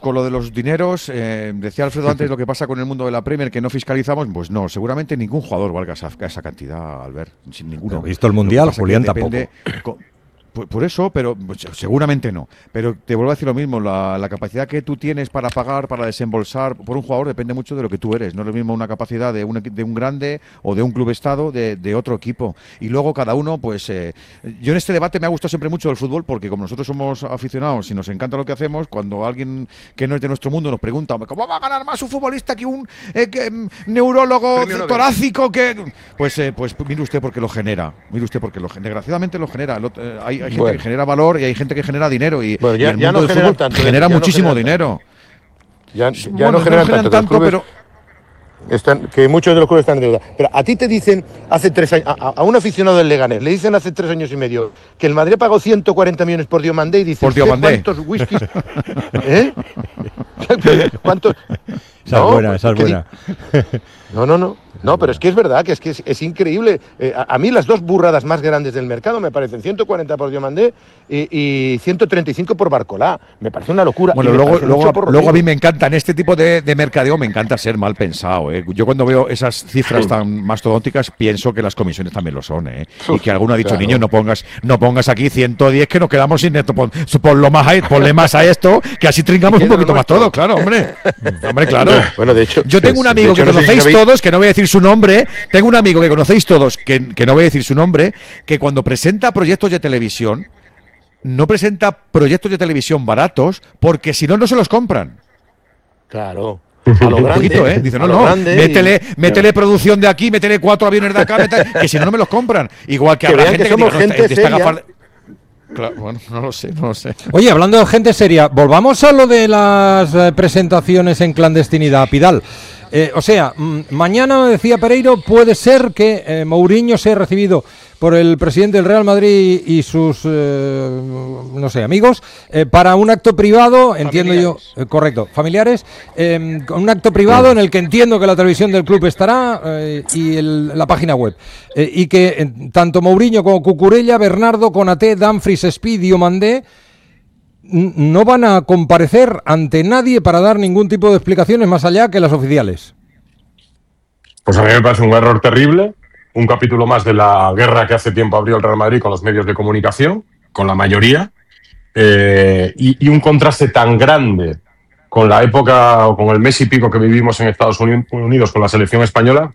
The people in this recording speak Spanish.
con lo de los dineros, decía Alfredo antes lo que pasa con el mundo de la Premier, que no fiscalizamos, pues no, seguramente ningún jugador valga esa cantidad, Albert, sin ninguno. Visto el Mundial, Julián tampoco. Por eso, pero seguramente no. Pero te vuelvo a decir lo mismo, la capacidad que tú tienes para pagar, para desembolsar por un jugador depende mucho de lo que tú eres. No es lo mismo una capacidad de un grande o de un club estado de otro equipo. Y luego cada uno, pues yo en este debate me ha gustado siempre mucho el fútbol porque como nosotros somos aficionados y nos encanta lo que hacemos, cuando alguien que no es de nuestro mundo nos pregunta ¿cómo va a ganar más un futbolista que un neurólogo torácico? Pues mire usted porque lo genera. Desgraciadamente lo genera. Hay gente que genera valor y hay gente que genera dinero y ya el mundo no del generan fútbol tanto, genera muchísimo dinero. Ya no generan tanto, pero que muchos de los clubes están en deuda. Pero a ti te dicen hace 3 años, a un aficionado del Leganés, le dicen hace 3 años y medio que el Madrid pagó 140 millones por Diomandé y dice ¿cuántos whiskies? ¿Cuántos? Esa es buena. No, pero es que es verdad, que es increíble. A mí las 2 burradas más grandes del mercado me parecen 140 por Diomandé y 135 por Barcolá. Me parece una locura. Bueno, luego a mí me encantan este tipo de mercadeo, me encanta ser mal pensado. Yo cuando veo esas cifras tan mastodónticas pienso que las comisiones también lo son. Y que alguno ha dicho, niño, no pongas aquí 110 que nos quedamos sin esto. Ponle más a esto, que así trincamos un poquito más todo. Claro, hombre. Claro. Bueno, de hecho, yo tengo un amigo que conocéis todos, que no voy a decir su nombre, tengo un amigo que conocéis todos, que no voy a decir su nombre, que cuando presenta proyectos de televisión, no presenta proyectos de televisión baratos, porque si no, no se los compran. Claro. A lo grande, poquito, Dice, métele producción de aquí, métele 4 aviones de acá, que si no, no me los compran. Igual que habrá gente que somos gente seria. Claro, bueno, no lo sé. Oye, hablando de gente seria, volvamos a lo de las presentaciones en clandestinidad, Pidal. Mañana, decía Pereiro, puede ser que Mourinho sea recibido por el presidente del Real Madrid y sus, amigos, para un acto privado, entiendo yo, correcto, familiares, con un acto privado en el que entiendo que la televisión del club estará y la página web, y que tanto Mourinho como Cucurella, Bernardo, Konaté, Dumfries, Speed y Diomandé no van a comparecer ante nadie para dar ningún tipo de explicaciones más allá que las oficiales. Pues a mí me parece un error terrible, un capítulo más de la guerra que hace tiempo abrió el Real Madrid con los medios de comunicación, con la mayoría, y un contraste tan grande con la época o con el mes y pico que vivimos en Estados Unidos con la selección española,